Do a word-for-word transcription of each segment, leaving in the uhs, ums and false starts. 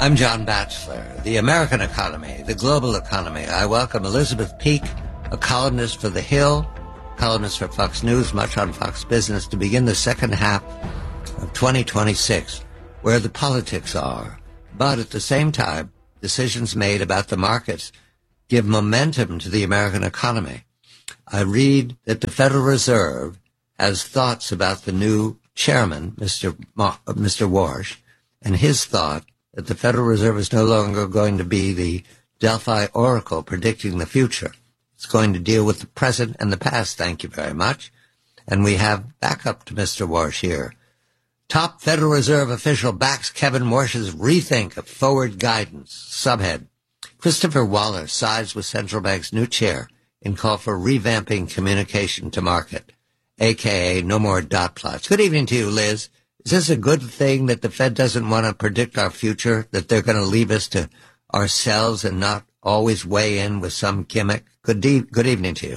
I'm John Batchelor. The American economy, the global economy. I welcome Elizabeth Peek, a columnist for The Hill, columnist for Fox News, much on Fox Business, to begin the second half of twenty twenty-six, where the politics are. But at the same time, decisions made about the markets give momentum to the American economy. I read that the Federal Reserve has thoughts about the new chairman, Mister Ma- Mister Warsh, and his thought that the Federal Reserve is no longer going to be the Delphi Oracle predicting the future. It's going to deal with the present and the past, thank you very much. And we have backup to Mister Warsh here. Top Federal Reserve official backs Kevin Warsh's rethink of forward guidance. Subhead: Christopher Waller sides with central bank's new chair in call for revamping communication to market, a k a no more dot plots. Good evening to you, Liz. Is this a good thing that the Fed doesn't want to predict our future, that they're going to leave us to ourselves and not always weigh in with some gimmick? Good, de- good evening to you.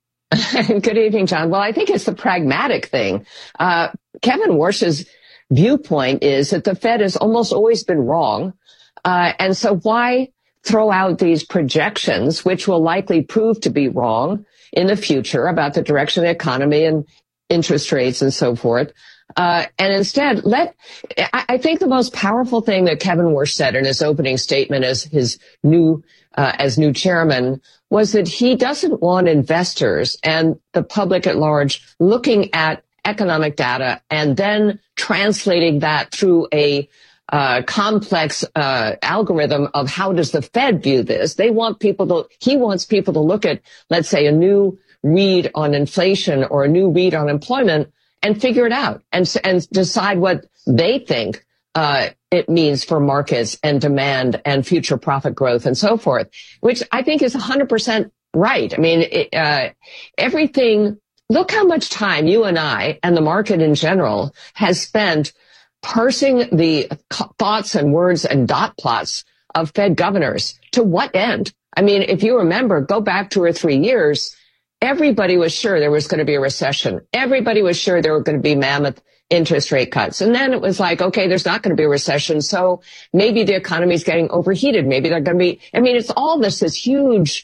Good evening, John. Well, I think it's the pragmatic thing. Uh, Kevin Warsh's viewpoint is that the Fed has almost always been wrong. Uh, and so why throw out these projections, which will likely prove to be wrong in the future about the direction of the economy and interest rates and so forth? Uh, and instead, let, I, I think the most powerful thing that Kevin Warsh said in his opening statement as his new, uh, as new chairman was that he doesn't want investors and the public at large looking at economic data and then translating that through a uh, complex uh, algorithm of how does the Fed view this. They want people to, he wants people to look at, let's say, a new read on inflation or a new read on employment and figure it out and, and decide what they think uh, it means for markets and demand and future profit growth and so forth, which I think is one hundred percent right. I mean, it, uh, everything, look how much time you and I and the market in general has spent parsing the thoughts and words and dot plots of Fed governors. To what end? I mean, if you remember, go back two or three years, everybody was sure there was going to be a recession. Everybody was sure there were going to be mammoth interest rate cuts. And then it was like, okay, there's not going to be a recession. So maybe the economy is getting overheated. Maybe they're going to be, I mean, it's all this, this huge,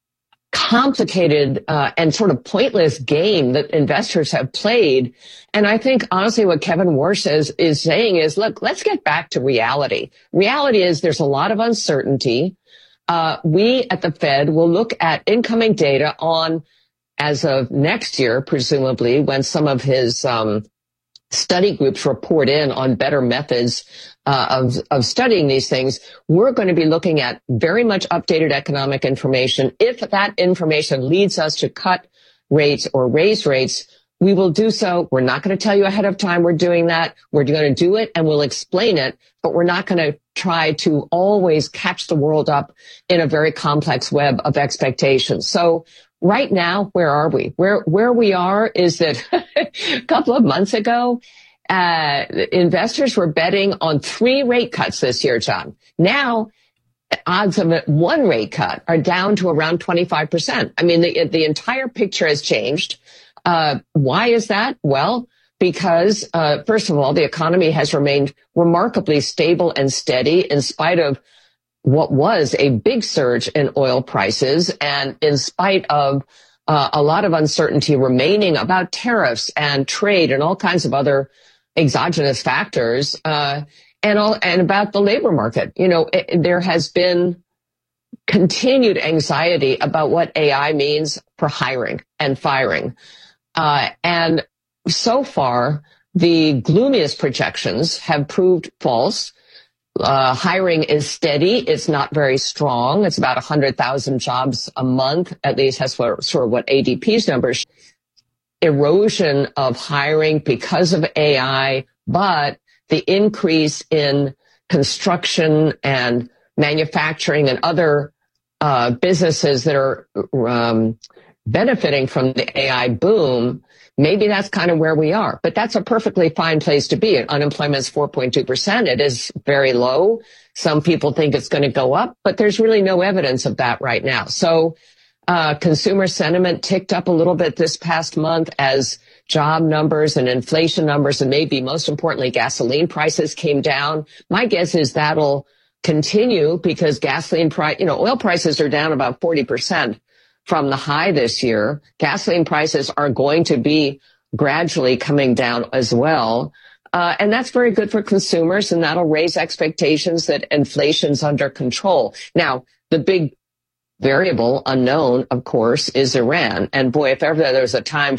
complicated, uh, and sort of pointless game that investors have played. And I think honestly what Kevin Warsh is, is saying is, look, let's get back to reality. Reality is there's a lot of uncertainty. Uh, we at the Fed will look at incoming data on as of next year, presumably, when some of his um, study groups report in on better methods uh, of, of studying these things, we're going to be looking at very much updated economic information. If that information leads us to cut rates or raise rates, we will do so. We're not going to tell you ahead of time we're doing that. We're going to do it and we'll explain it, but we're not going to try to always catch the world up in a very complex web of expectations. So right now, where are we? Where where we are is that a couple of months ago, uh, investors were betting on three rate cuts this year, John. Now, odds of one rate cut are down to around twenty-five percent. I mean, the, the entire picture has changed. Uh, why is that? Well, because, uh, first of all, the economy has remained remarkably stable and steady in spite of what was a big surge in oil prices and in spite of uh, a lot of uncertainty remaining about tariffs and trade and all kinds of other exogenous factors, uh, and all, and about the labor market. You know, it, there has been continued anxiety about what A I means for hiring and firing. Uh, and so far, the gloomiest projections have proved false. Uh, hiring is steady. It's not very strong. It's about one hundred thousand jobs a month. At least that's what, sort of what A D P's numbers. Erosion of hiring because of A I, but the increase in construction and manufacturing and other uh, businesses that are um, benefiting from the A I boom, maybe that's kind of where we are. But that's a perfectly fine place to be. Unemployment is four point two percent. It is very low. Some people think it's going to go up, but there's really no evidence of that right now. So uh consumer sentiment ticked up a little bit this past month as job numbers and inflation numbers and maybe most importantly gasoline prices came down. My guess is that'll continue because gasoline price, you know, oil prices are down about forty percent from the high this year. Gasoline prices are going to be gradually coming down as well. Uh, and that's very good for consumers, and that'll raise expectations that inflation's under control. Now, the big variable unknown, of course, is Iran. And boy, if ever there's a time